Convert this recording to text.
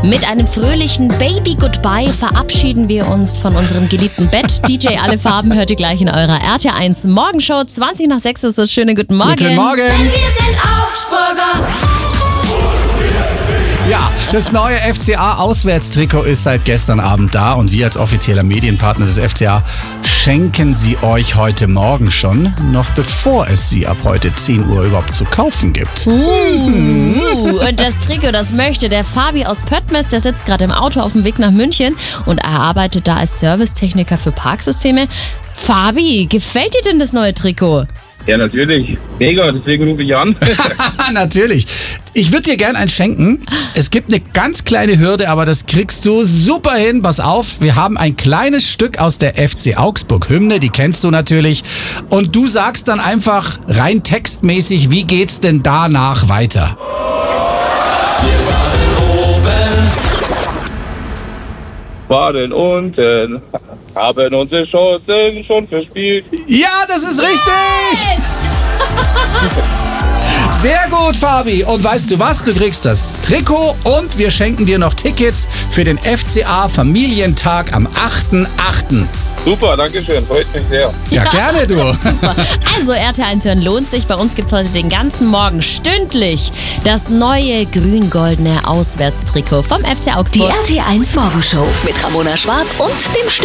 Mit einem fröhlichen Baby-Goodbye verabschieden wir uns von unserem geliebten Bett. DJ Alle Farben hört ihr gleich in eurer RT1 Morgenshow. 20 nach 6 ist es. Schönen guten Morgen. Guten Morgen. Denn wir sind Augsburger. Ja, das neue FCA-Auswärtstrikot ist seit gestern Abend da und wir als offizieller Medienpartner des FCA schenken sie euch heute Morgen schon, noch bevor es sie ab heute 10 Uhr überhaupt zu kaufen gibt. Und das Trikot, das möchte der Fabi aus Pöttmes, der sitzt gerade im Auto auf dem Weg nach München und er arbeitet da als Servicetechniker für Parksysteme. Fabi, gefällt dir denn das neue Trikot? Ja, natürlich. Mega, deswegen rufe ich an. Natürlich. Ich würde dir gern eins schenken. Es gibt eine ganz kleine Hürde, aber das kriegst du super hin. Pass auf, wir haben ein kleines Stück aus der FC Augsburg-Hymne, die kennst du natürlich. Und du sagst dann einfach rein textmäßig, wie geht's denn danach weiter? Baden unten, haben unsere Chancen schon verspielt. Ja, das ist richtig! Sehr gut, Fabi. Und weißt du was? Du kriegst das Trikot und wir schenken dir noch Tickets für den FCA Familientag am 8.8. Super, danke schön, freut mich sehr. Ja, gerne du. Super. Also RT1 hören lohnt sich. Bei uns gibt es heute den ganzen Morgen stündlich das neue grün-goldene Auswärtstrikot vom FC Die Augsburg. RT1 Morgenshow mit Ramona Schwarb und dem